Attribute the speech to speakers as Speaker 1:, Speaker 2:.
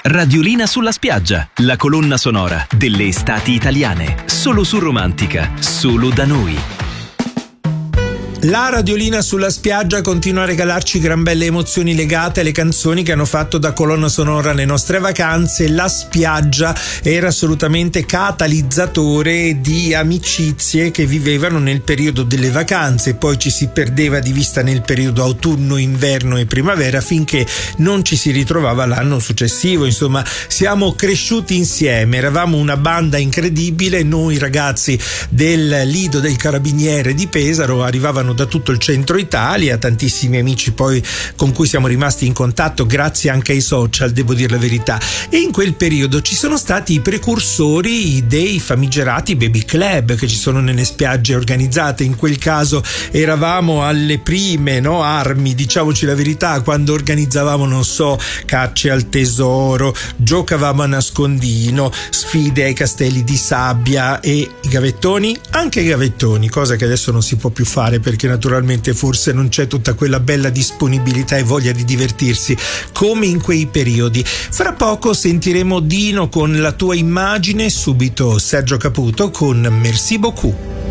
Speaker 1: Radiolina sulla spiaggia, la colonna sonora delle estati italiane. Solo su Romantica, solo da noi.
Speaker 2: La Radiolina sulla spiaggia continua a regalarci gran belle emozioni legate alle canzoni che hanno fatto da colonna sonora le nostre vacanze. La spiaggia era assolutamente catalizzatore di amicizie che vivevano nel periodo delle vacanze, poi ci si perdeva di vista nel periodo autunno, inverno e primavera finché non ci si ritrovava l'anno successivo. Insomma, siamo cresciuti insieme, eravamo una banda incredibile. Noi ragazzi del Lido del Carabiniere di Pesaro arrivavano da tutto il centro Italia, tantissimi amici poi con cui siamo rimasti in contatto grazie anche ai social, devo dire la verità. E in quel periodo ci sono stati i precursori dei famigerati baby club che ci sono nelle spiagge organizzate. In quel caso eravamo alle prime armi, diciamoci la verità, quando organizzavamo, non so, cacce al tesoro, giocavamo a nascondino, sfide ai castelli di sabbia e i gavettoni, anche i gavettoni, cosa che adesso non si può più fare perché naturalmente forse non c'è tutta quella bella disponibilità e voglia di divertirsi come in quei periodi. Fra poco sentiremo Dino con La tua immagine, subito Sergio Caputo con Merci beaucoup.